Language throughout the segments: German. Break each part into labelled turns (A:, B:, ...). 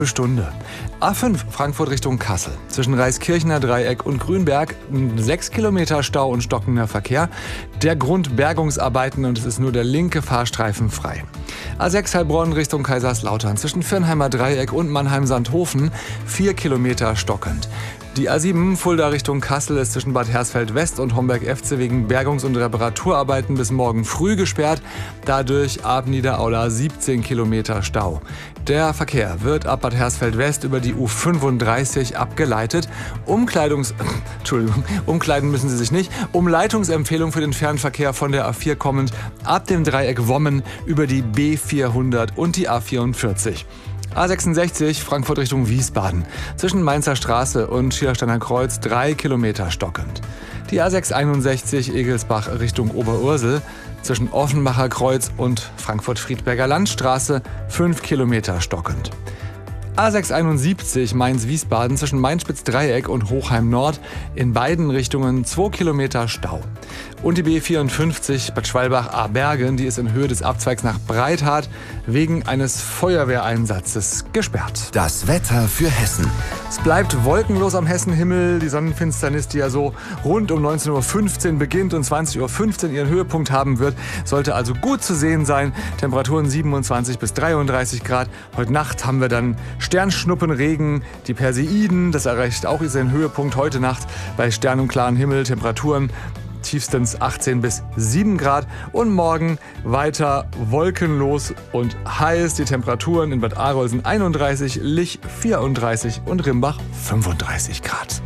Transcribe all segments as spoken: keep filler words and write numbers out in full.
A: Stunde. A fünf Frankfurt Richtung Kassel. Zwischen Reiskirchener Dreieck und Grünberg sechs Kilometer Stau und stockender Verkehr. Der Grund Bergungsarbeiten und es ist nur der linke Fahrstreifen frei. A sechs Heilbronn Richtung Kaiserslautern. Zwischen Firnheimer Dreieck und Mannheim-Sandhofen vier Kilometer stockend. Die A sieben Fulda Richtung Kassel ist zwischen Bad Hersfeld West und Homberg-Efze wegen Bergungs- und Reparaturarbeiten bis morgen früh gesperrt. Dadurch ab Niederaula siebzehn Kilometer Stau. Der Verkehr wird ab Bad Hersfeld West über die U fünfunddreißig abgeleitet. Umkleidungs... Entschuldigung, umkleiden müssen Sie sich nicht. Umleitungsempfehlung für den Fernverkehr von der A vier kommend ab dem Dreieck Wommen über die B vierhundert und die A vierundvierzig. A sechsundsechzig Frankfurt Richtung Wiesbaden. Zwischen Mainzer Straße und Schiersteiner Kreuz drei Kilometer stockend. Die A sechshunderteinundsechzig Egelsbach Richtung Oberursel. Zwischen Offenbacher Kreuz und Frankfurt-Friedberger Landstraße fünf Kilometer stockend. A sechshunderteinundsiebzig Mainz-Wiesbaden zwischen Mainspitz-Dreieck und Hochheim Nord in beiden Richtungen zwei Kilometer Stau. Und die B vierundfünfzig Bad Schwalbach-Abergen, die ist in Höhe des Abzweigs nach Breithart wegen eines Feuerwehreinsatzes gesperrt.
B: Das Wetter für Hessen.
A: Es bleibt wolkenlos am Hessenhimmel. Die Sonnenfinsternis, die ja so rund um neunzehn Uhr fünfzehn beginnt und zwanzig Uhr fünfzehn ihren Höhepunkt haben wird, sollte also gut zu sehen sein. Temperaturen siebenundzwanzig bis dreiunddreißig Grad. Heute Nacht haben wir dann Sternschnuppenregen, die Perseiden, das erreicht auch seinen Höhepunkt heute Nacht bei Stern- und klarem Himmel. Temperaturen tiefstens achtzehn bis sieben Grad und morgen weiter wolkenlos und heiß. Die Temperaturen in Bad Arolsen einunddreißig, Lich vierunddreißig und Rimbach fünfunddreißig Grad.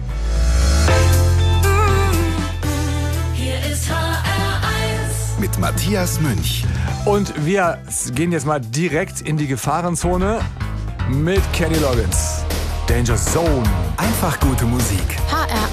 C: Hier ist H R eins
B: Mit Matthias Münch.
A: Und wir gehen jetzt mal direkt in die Gefahrenzone mit Kenny Loggins. Danger Zone.
B: Einfach gute Musik.
D: H R